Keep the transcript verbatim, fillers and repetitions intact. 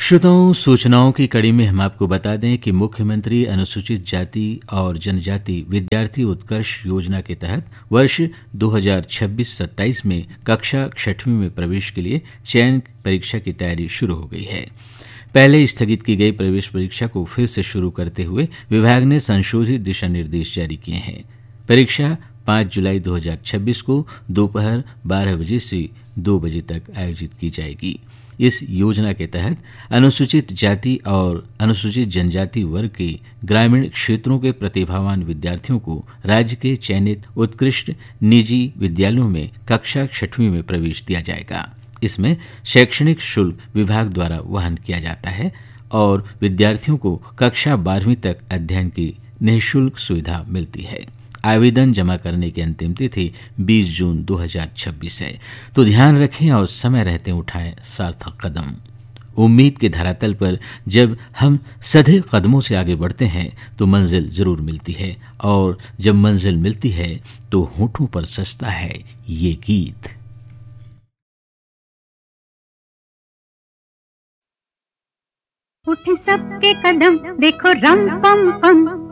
श्रोताओं, सूचनाओं की कड़ी में हम आपको बता दें कि मुख्यमंत्री अनुसूचित जाति और जनजाति विद्यार्थी उत्कर्ष योजना के तहत वर्ष दो हज़ार छब्बीस सत्ताईस में कक्षा छठवीं में प्रवेश के लिए चयन परीक्षा की तैयारी शुरू हो गई है। पहले स्थगित की गई प्रवेश परीक्षा को फिर से शुरू करते हुए विभाग ने संशोधित दिशा निर्देश जारी किए हैं। परीक्षा पाँच जुलाई दो हज़ार छब्बीस को दोपहर बारह बजे से दो बजे तक आयोजित की जाएगी। इस योजना के तहत अनुसूचित जाति और अनुसूचित जनजाति वर्ग के ग्रामीण क्षेत्रों के प्रतिभावान विद्यार्थियों को राज्य के चयनित उत्कृष्ट निजी विद्यालयों में कक्षा छठवीं में प्रवेश दिया जाएगा। इसमें शैक्षणिक शुल्क विभाग द्वारा वहन किया जाता है और विद्यार्थियों को कक्षा बारहवीं तक अध्ययन की निःशुल्क सुविधा मिलती है। आवेदन जमा करने की अंतिम तिथि बीस जून दो हज़ार छब्बीस है, तो ध्यान रखें और समय रहते उठाएं सार्थक कदम। उम्मीद के धरातल पर जब हम सधे कदमों से आगे बढ़ते हैं तो मंजिल जरूर मिलती है, और जब मंजिल मिलती है तो होठों पर सजता है ये गीत। उठे सबके कदम, देखो रम पम पम,